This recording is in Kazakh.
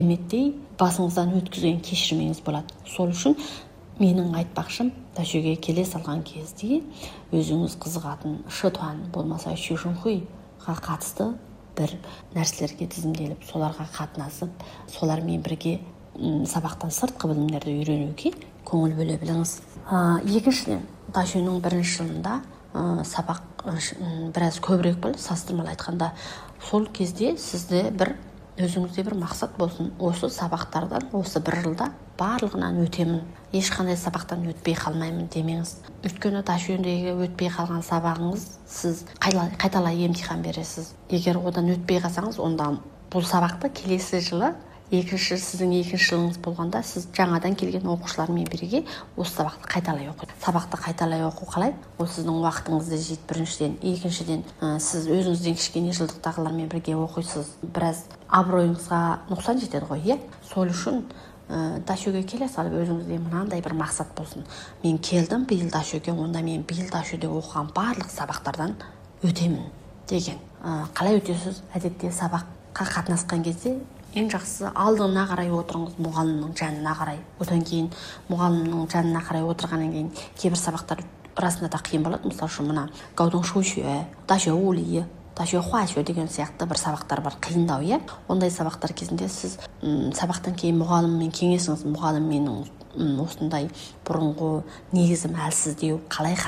кереметтей басыңыздан өткізген кешірмеңіз болады. Сол үшін менің айтпақшым, дәшөге келе салған кезде өзіңіз қызығатын шытуан болмаса шүшінхуйға қатысты бір нәрселерге тізімделіп, соларға қатынасып, солармен бірге сабақтан сыртқы білімдерді үйренуге көңіл бөле біліңіз. Екіншіден, дәшөнің бірінші жылында сабақ біраз көбірек болды, салыстырмалы айтқанда. Сол кезде сізде өзіңізде бір мақсат болсын. Осы сабақтардан осы бір жылда барлығынан өтемін, ешқандай сабақтан өтпей қалмаймын демеңіз. Өйткені дәшөндегі өтпей қалған сабағыңыз, сіз қайталай емтихан бересіз. Егер одан өтпей қалсаңыз, онда бұл сабақты келесі жылы сіздің екінші жылыңыз болғанда сіз жаңадан келген оқушылармен бірге осы сабақты қайталай оқиды. Сабақты қайталай оқу қалай? Ол сіздің уақытыңызды жейді, біріншіден. Екіншіден, сіз өзіңізден кішкене жылдықтағылармен бірге оқисыз. Біраз абыройыңызға нұқсан жетеді ғой, иә? Сол үшін дәшөге келе салып өзіңізде мынандай бір мақсат болсын. Мен келдім биыл дәшөге, онда мен биыл дәшөде оқыған барлық сабақтардан өтемін деген. Қалай өтесіз? Әдетте сабаққа қатынасқан кезде ең жақсысы алдына қарай отырыңыз, мұғалімнің жанына қарай. Одан кейін мұғалімнің жанына қарай отырғаннан кейін кейбір сабақтар расында да қиын болады. Мысалы үшін мына гаудың шушуе, дәшө улиі, дәшө хуашуе деген сияқты бір сабақтар бар, қиындау, иә? Ондай сабақтар кезінде сіз сабақтан кейін мұғаліммен кеңесіңіз. Мұғалім менің осындай бұрынғы негізім әлсіздеу, қалай